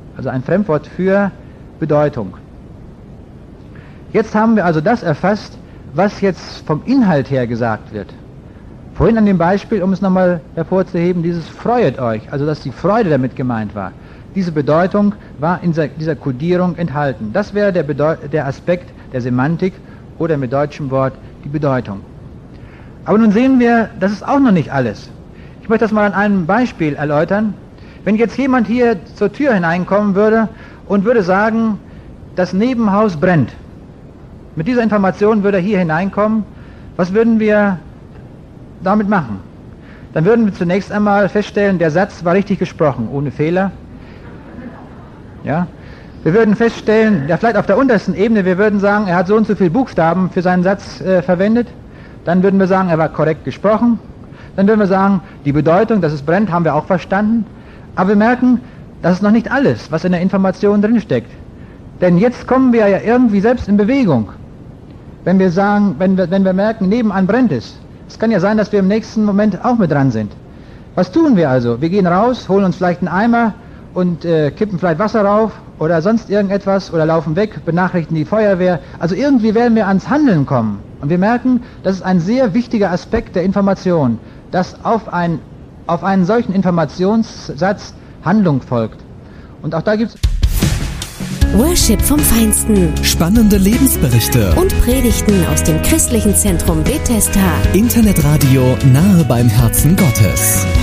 Also ein Fremdwort für Bedeutung. Jetzt haben wir also das erfasst, was jetzt vom Inhalt her gesagt wird. Vorhin an dem Beispiel, um es nochmal hervorzuheben, dieses Freuet euch, also dass die Freude damit gemeint war. Diese Bedeutung war in dieser Kodierung enthalten. Das wäre der Aspekt der Semantik oder mit deutschem Wort die Bedeutung. Aber nun sehen wir, das ist auch noch nicht alles. Ich möchte das mal an einem Beispiel erläutern. Wenn jetzt jemand hier zur Tür hineinkommen würde und würde sagen, das Nebenhaus brennt. Mit dieser Information würde er hier hineinkommen. Was würden wir damit machen? Dann würden wir zunächst einmal feststellen, der Satz war richtig gesprochen, ohne Fehler. Ja? Wir würden feststellen, ja vielleicht auf der untersten Ebene, wir würden sagen, er hat so und so viele Buchstaben für seinen Satz verwendet. Dann würden wir sagen, er war korrekt gesprochen. Dann würden wir sagen, die Bedeutung, dass es brennt, haben wir auch verstanden. Aber wir merken, das ist noch nicht alles, was in der Information drinsteckt. Denn jetzt kommen wir ja irgendwie selbst in Bewegung. Wenn wir sagen, wenn wir merken, nebenan brennt es. Es kann ja sein, dass wir im nächsten Moment auch mit dran sind. Was tun wir also? Wir gehen raus, holen uns vielleicht einen Eimer und kippen vielleicht Wasser rauf oder sonst irgendetwas oder laufen weg, benachrichtigen die Feuerwehr. Also irgendwie werden wir ans Handeln kommen. Und wir merken, das ist ein sehr wichtiger Aspekt der Information, dass auf einen solchen Informationssatz Handlung folgt. Und auch da gibt es Worship vom Feinsten. Spannende Lebensberichte Und Predigten aus dem christlichen Zentrum Bethesda. Internetradio nahe beim Herzen Gottes.